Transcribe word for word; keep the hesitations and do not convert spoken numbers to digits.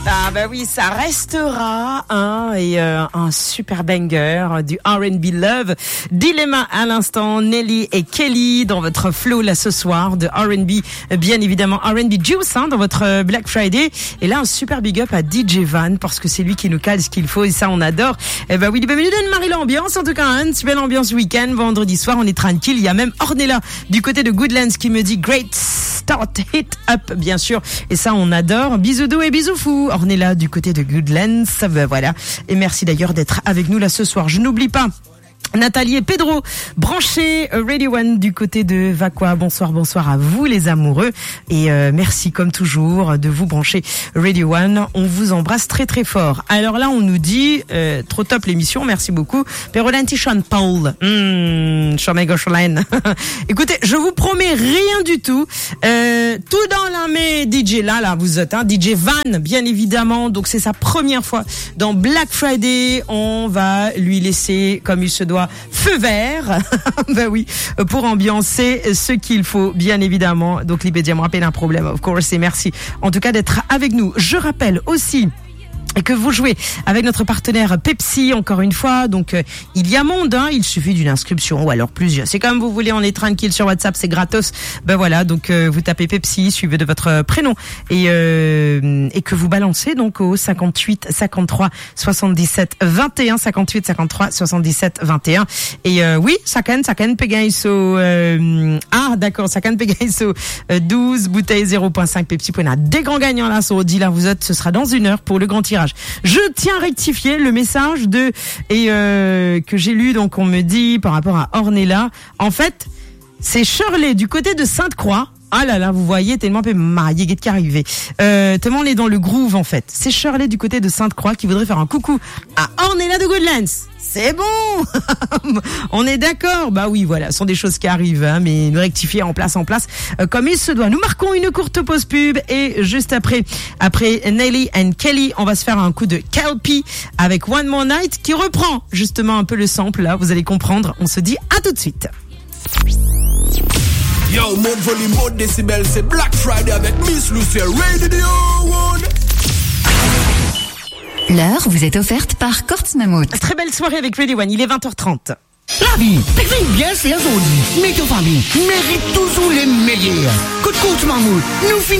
Ah bah oui, ça restera un et euh, un super banger du R and B Love. Dilemma à l'instant, Nelly et Kelly dans votre flow là ce soir de R and B, bien évidemment R and B Juice hein, dans votre Black Friday. Et là un super big up à D J Van parce que c'est lui qui nous cale ce qu'il faut et ça on adore. Et bah oui, bienvenue dans Marie l'ambiance en tout cas, hein, une super ambiance week-end, vendredi soir on est tranquille. Il y a même Ornella du côté de Goodlands qui me dit great start hit up bien sûr et ça on adore. Bisous doux et bisous fous. Ornella du côté de Goodlands, ben voilà. Et merci d'ailleurs d'être avec nous là ce soir. Je n'oublie pas Nathalie et Pedro, branchés Radio One du côté de Vaqua. Bonsoir, bonsoir à vous les amoureux. Et euh, merci comme toujours de vous brancher Radio One. On vous embrasse très très fort. Alors là, on nous dit, euh, trop top l'émission, merci beaucoup. Perolenti Sean Paul. Hum, Écoutez, je vous promets rien du tout. Euh, tout dans la main, D J là, là, vous êtes, hein, D J Van, bien évidemment. Donc c'est sa première fois dans Black Friday. On va lui laisser, comme il se doit, feu vert, ben oui, pour ambiancer ce qu'il faut, bien évidemment. Donc, Libédia me rappelle un problème, of course, et merci en tout cas d'être avec nous. Je rappelle aussi que vous jouez avec notre partenaire Pepsi, encore une fois. Donc, euh, il y a monde, hein. Il suffit d'une inscription ou alors plusieurs. C'est comme vous voulez, on est tranquille sur WhatsApp, c'est gratos. Ben voilà, donc euh, vous tapez Pepsi, suivez de votre prénom et euh, et que vous balancez donc au cinquante-huit cinquante-trois soixante-dix-sept vingt et un, cinquante-huit cinquante-trois soixante-dix-sept vingt et un. Et euh, oui, ça can, ça can pegaiso. Euh, ah, d'accord, ça can pegaiso. Euh, douze bouteilles zéro virgule cinq Pepsi. On a des grands gagnants là sur Audi. Là, vous êtes, ce sera dans une heure pour le grand tirage. Je tiens à rectifier le message de et euh, que j'ai lu, donc on me dit par rapport à Ornella. En fait, c'est Shirley du côté de Sainte-Croix. Ah là là, vous voyez, tellement marié qui arrivé. Euh, tellement on est dans le groove en fait. C'est Shirley du côté de Sainte-Croix qui voudrait faire un coucou à Ornella de Goodlands. C'est bon. On est d'accord. Bah oui, voilà, ce sont des choses qui arrivent, hein, mais nous rectifier en place, en place, euh, comme il se doit. Nous marquons une courte pause pub et juste après, après Nelly and Kelly, on va se faire un coup de Kelpie avec One More Night qui reprend justement un peu le sample là. Vous allez comprendre. On se dit à tout de suite. Yo, mode volume, mode décibel, c'est Black Friday avec Miss Lucia Radio One. L'heure vous est offerte par Kortz Mammut. Très belle soirée avec Radio One, il est vingt heures trente. La vie, t'explique bien, c'est aujourd'hui. Mais ta famille mérite toujours les meilleurs. Coup de Kortz Mammut, nous finissons.